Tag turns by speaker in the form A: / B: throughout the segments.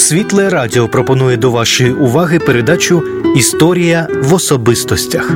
A: Світле Радіо пропонує до вашої уваги передачу «Історія в особистостях».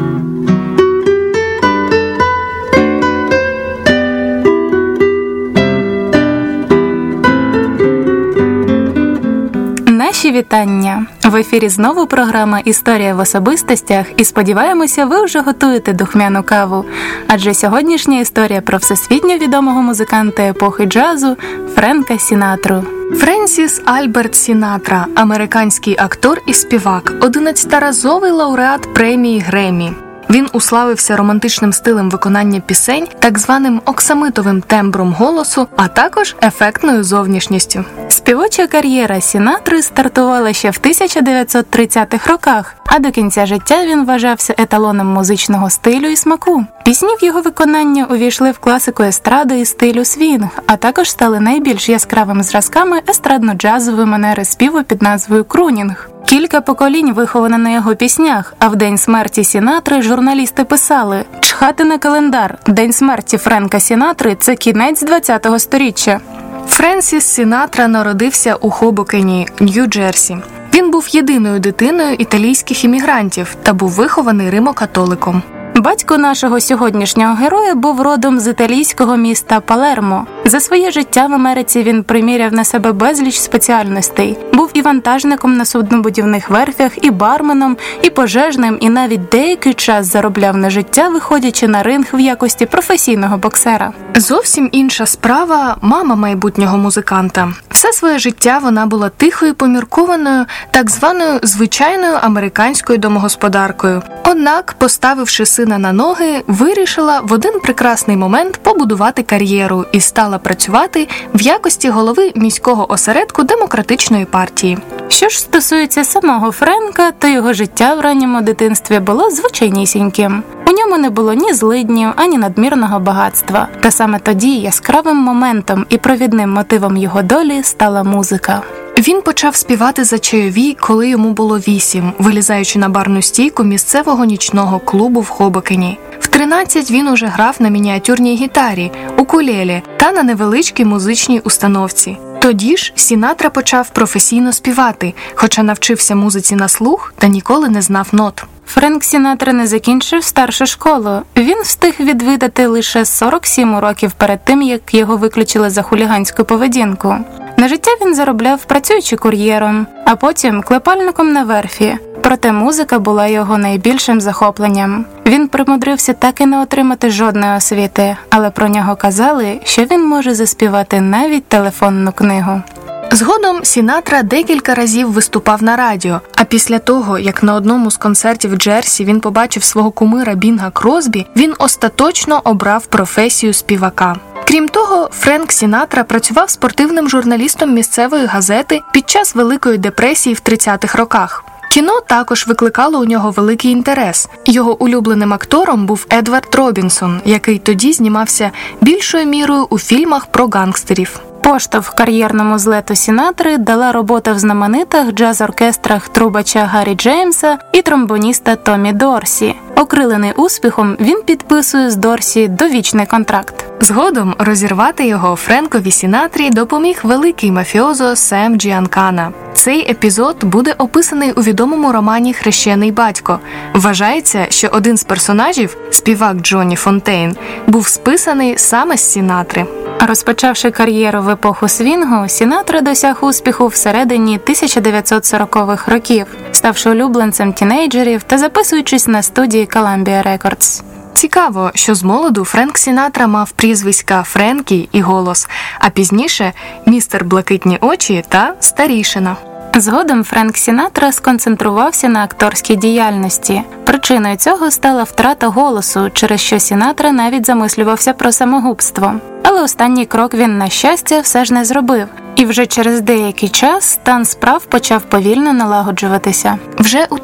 B: Наші вітання! В ефірі знову програма «Історія в особистостях» і сподіваємося, ви вже готуєте духмяну каву. Адже сьогоднішня історія про всесвітньо відомого музиканта епохи джазу Френка Сінатру.
C: Френсіс Альберт Сінатра – американський актор і співак, 11-разовий лауреат премії Греммі. Він уславився романтичним стилем виконання пісень, так званим оксамитовим тембром голосу, а також ефектною зовнішністю.
B: Співоча кар'єра Сінатри стартувала ще в 1930-х роках, а до кінця життя він вважався еталоном музичного стилю і смаку. Пісні в його виконанні увійшли в класику естради і стилю свінг, а також стали найбільш яскравими зразками естрадно-джазової манери співу під назвою крунінг. Кілька поколінь виховано на його піснях, а в день смерті Сінатри журналісти писали «Чхати на календар, день смерті Френка Сінатри – це кінець 20-го сторіччя».
C: Френсіс Сінатра народився у Хобокені, Нью-Джерсі. Він був єдиною дитиною італійських іммігрантів та був вихований римо-католиком.
B: Батько нашого сьогоднішнього героя був родом з італійського міста Палермо. За своє життя в Америці він приміряв на себе безліч спеціальностей. Був і вантажником на суднобудівних верфях, і барменом, і пожежним, і навіть деякий час заробляв на життя, виходячи на ринг в якості професійного боксера.
C: Зовсім інша справа – мама майбутнього музиканта. Все своє життя вона була тихою, поміркованою, так званою звичайною американською домогосподаркою. Однак, поставивши сина на ноги, вирішила в один прекрасний момент побудувати кар'єру і стала працювати в якості голови міського осередку Демократичної партії.
B: Що ж стосується самого Френка, то його життя в ранньому дитинстві було звичайнісіньким. У ньому не було ні злиднів, ані надмірного багатства. Та саме тоді яскравим моментом і провідним мотивом його долі стала музика.
C: Він почав співати за чайові, коли йому було 8, вилізаючи на барну стійку місцевого нічного клубу в Хобокені. В 13 він уже грав на мініатюрній гітарі, укулелі та на невеличкій музичній установці. Тоді ж Сінатра почав професійно співати, хоча навчився музиці на слух та ніколи не знав нот.
B: Френк Сінатра не закінчив старшу школу. Він встиг відвідати лише 47 років перед тим, як його виключили за хуліганську поведінку. На життя він заробляв, працюючи кур'єром, а потім клепальником на верфі. Проте музика була його найбільшим захопленням. Він примудрився так і не отримати жодної освіти, але про нього казали, що він може заспівати навіть телефонну книгу.
C: Згодом Сінатра декілька разів виступав на радіо, а після того, як на одному з концертів в Джерсі він побачив свого кумира Бінга Кросбі, він остаточно обрав професію співака. Крім того, Френк Сінатра працював спортивним журналістом місцевої газети під час Великої депресії в 30-х роках. Кіно також викликало у нього великий інтерес. Його улюбленим актором був Едвард Робінсон, який тоді знімався більшою мірою у фільмах про гангстерів.
B: Поштовх кар'єрному злету Сінатри дала робота в знаменитих джаз-оркестрах трубача Гаррі Джеймса і тромбоніста Томі Дорсі. Окрилений успіхом, він підписує з Дорсі довічний контракт.
C: Згодом розірвати його Френкові Сінатрі допоміг великий мафіозо Сем Джіанкана. Цей епізод буде описаний у відомому романі «Хрещений батько». Вважається, що один з персонажів, співак Джонні Фонтейн, був списаний саме з Сінатри.
B: Розпочавши кар'єру в епоху свінгу, Сінатра досяг успіху всередині 1940-х років, ставши улюбленцем тінейджерів та записуючись на студії Columbia Records.
C: Цікаво, що з молоду Френк Сінатра мав прізвиська Френкі і голос, а пізніше містер Блакитні очі та Старішина.
B: Згодом Френк Сінатра сконцентрувався на акторській діяльності. Причиною цього стала втрата голосу, через що Сінатра навіть замислювався про самогубство. Але останній крок він, на щастя, все ж не зробив. І вже через деякий час стан справ почав повільно налагоджуватися.
C: Вже у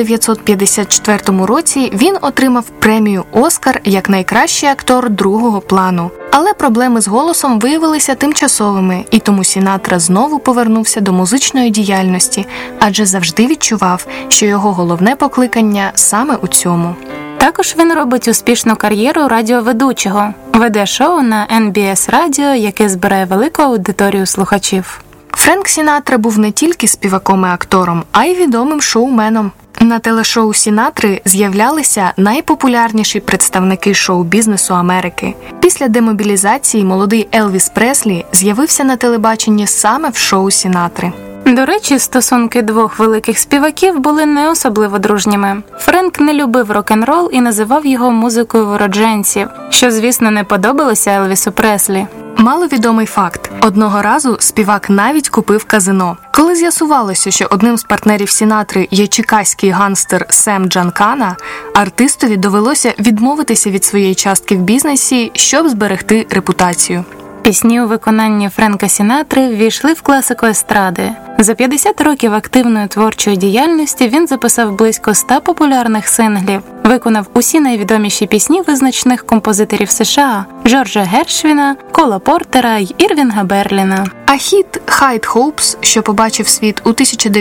C: 1954 році він отримав премію «Оскар» як найкращий актор другого плану. Але проблеми з голосом виявилися тимчасовими, і тому Сінатра знову повернувся до музичної діяльності, адже завжди відчував, що його головне покликання саме у цьому.
B: Також він робить успішну кар'єру радіоведучого. Веде шоу на NBS Радіо, яке збирає велику аудиторію слухачів.
C: Френк Сінатра був не тільки співаком і актором, а й відомим шоуменом. На телешоу Сінатри з'являлися найпопулярніші представники шоу-бізнесу Америки. Після демобілізації молодий Елвіс Преслі з'явився на телебаченні саме в шоу Сінатри.
B: До речі, стосунки двох великих співаків були не особливо дружніми. Френк не любив рок-н-рол і називав його музикою вородженців, що, звісно, не подобалося Елвісу Преслі.
C: Маловідомий факт. Одного разу співак навіть купив казино. Коли з'ясувалося, що одним з партнерів Сінатри є чикаський ганстер Сем Джанкана, артистові довелося відмовитися від своєї частки в бізнесі, щоб зберегти репутацію.
B: Пісні у виконанні Френка Сінатри ввійшли в класику естради. За 50 років активної творчої діяльності він записав близько 100 популярних синглів, виконав усі найвідоміші пісні визначних композиторів США – Джорджа Гершвіна, Кола Портера й Ірвінга Берліна.
C: А хіт «High Hopes», що побачив світ у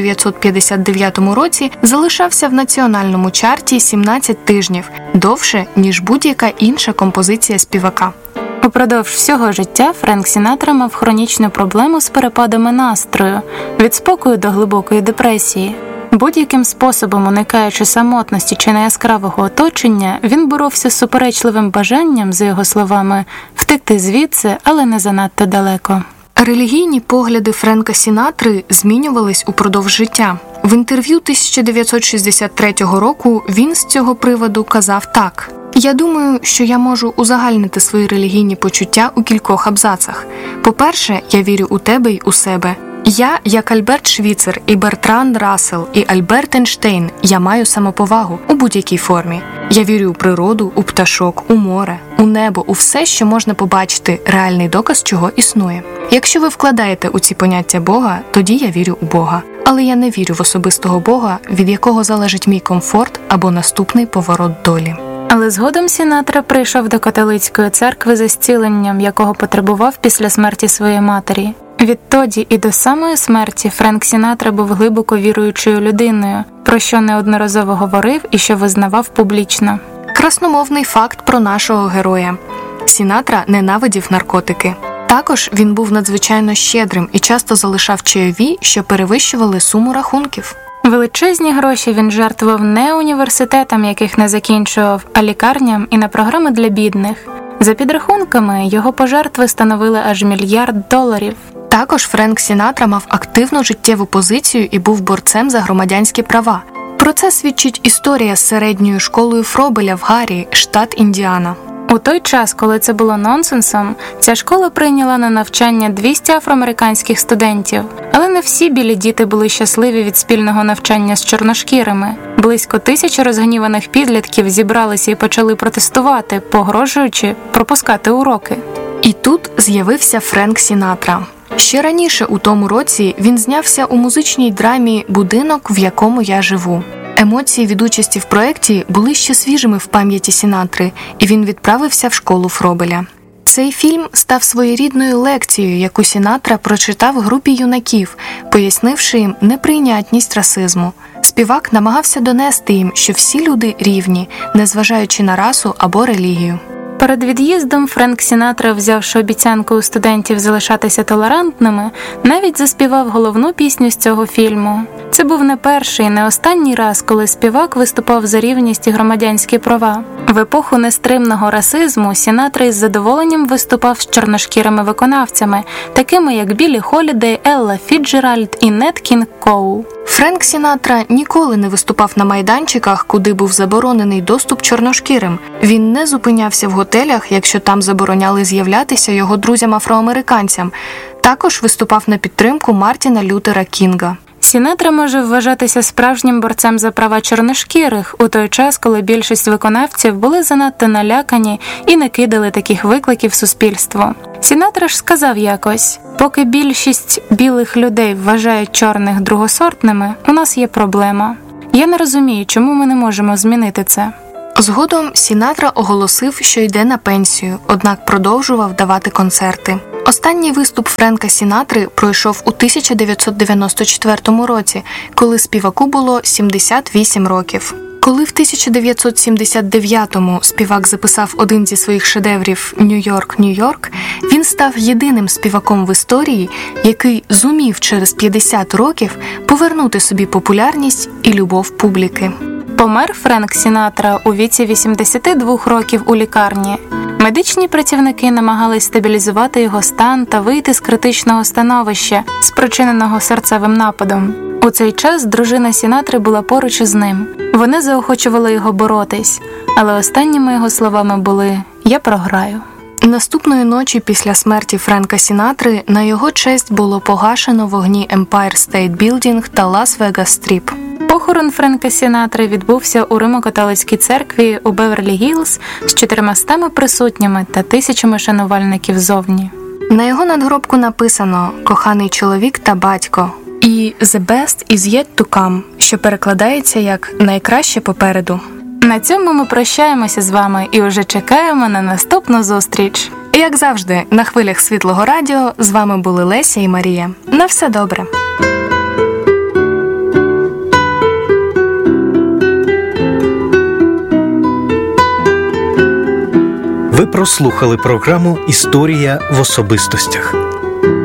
C: 1959 році, залишався в національному чарті 17 тижнів, довше, ніж будь-яка інша композиція співака.
B: Упродовж всього життя Френк Сінатра мав хронічну проблему з перепадами настрою, від спокою до глибокої депресії. Будь-яким способом, уникаючи самотності чи неяскравого оточення, він боровся з суперечливим бажанням, за його словами, втекти звідси, але не занадто далеко.
C: Релігійні погляди Френка Сінатри змінювались упродовж життя. В інтерв'ю 1963 року він з цього приводу казав так: «Я думаю, що я можу узагальнити свої релігійні почуття у кількох абзацах. По-перше, я вірю у тебе й у себе. Я, як Альберт Швіцер, і Бертран Рассел, і Альберт Ейнштейн, я маю самоповагу у будь-якій формі. Я вірю у природу, у пташок, у море, у небо, у все, що можна побачити, реальний доказ, чого існує. Якщо ви вкладаєте у ці поняття Бога, тоді я вірю у Бога. Але я не вірю в особистого Бога, від якого залежить мій комфорт або наступний поворот долі».
B: Але згодом Сінатра прийшов до католицької церкви за зціленням, якого потребував після смерті своєї матері. Відтоді і до самої смерті Френк Сінатра був глибоко віруючою людиною, про що неодноразово говорив і що визнавав публічно.
C: Красномовний факт про нашого героя. Сінатра ненавидів наркотики. Також він був надзвичайно щедрим і часто залишав чайові, що перевищували суму рахунків.
B: Величезні гроші він жертвував не університетам, яких не закінчував, а лікарням і на програми для бідних. За підрахунками, його пожертви становили аж $1 мільярд.
C: Також Френк Сінатра мав активну життєву позицію і був борцем за громадянські права. Про це свідчить історія з середньою школою Фробеля в Гаррі, штат Індіана.
B: У той час, коли це було нонсенсом, ця школа прийняла на навчання 200 афроамериканських студентів. Але не всі білі діти були щасливі від спільного навчання з чорношкірими. Близько 1000 розгніваних підлітків зібралися і почали протестувати, погрожуючи пропускати уроки.
C: І тут з'явився Френк Сінатра. Ще раніше у тому році він знявся у музичній драмі «Будинок, в якому я живу». Емоції від участі в проєкті були ще свіжими в пам'яті Сінатри, і він відправився в школу Фробеля. Цей фільм став своєрідною лекцією, яку Сінатра прочитав групі юнаків, пояснивши їм неприйнятність расизму. Співак намагався донести їм, що всі люди рівні, незважаючи на расу або релігію.
B: Перед від'їздом Френк Сінатра, взявши обіцянку у студентів залишатися толерантними, навіть заспівав головну пісню з цього фільму. Це був не перший і не останній раз, коли співак виступав за рівність і громадянські права. В епоху нестримного расизму Сінатра із задоволенням виступав з чорношкірими виконавцями, такими як Біллі Холідей, Елла Фіцджеральд і Нет Кінг Коул.
C: Френк Сінатра ніколи не виступав на майданчиках, куди був заборонений доступ чорношкірим. Він не зупинявся в готелях, якщо там забороняли з'являтися його друзям-афроамериканцям. Також виступав на підтримку Мартіна Лютера Кінга.
B: Сінатра може вважатися справжнім борцем за права чорношкірих у той час, коли більшість виконавців були занадто налякані і не кидали таких викликів суспільству. Сінатра ж сказав якось: «Поки більшість білих людей вважають чорних другосортними, у нас є проблема. Я не розумію, чому ми не можемо змінити це».
C: Згодом Сінатра оголосив, що йде на пенсію, однак продовжував давати концерти. Останній виступ Френка Сінатри пройшов у 1994 році, коли співаку було 78 років. Коли в 1979-му співак записав один зі своїх шедеврів «Нью-Йорк, Нью-Йорк», він став єдиним співаком в історії, який зумів через 50 років повернути собі популярність і любов публіки.
B: Помер Френк Сінатра у віці 82 років у лікарні. Медичні працівники намагались стабілізувати його стан та вийти з критичного становища, спричиненого серцевим нападом. У цей час дружина Сінатри була поруч із ним. Вони заохочували його боротись, але останніми його словами були «Я програю».
C: Наступної ночі після смерті Френка Сінатри на його честь було погашено вогні Empire State Building та Лас-Вегас Стріп.
B: Похорон Френка Сінатри відбувся у Римо-католицькій церкві у Беверлі-Гілз з 400 присутніми та тисячами шанувальників зовні.
C: На його надгробку написано «Коханий чоловік та батько» і «The best is yet to come», що перекладається як «найкраще попереду».
B: На цьому ми прощаємося з вами і вже чекаємо на наступну зустріч.
C: І як завжди, на хвилях Світлого радіо з вами були Леся і Марія. На все добре!
A: Ви прослухали програму «Історія в особистостях».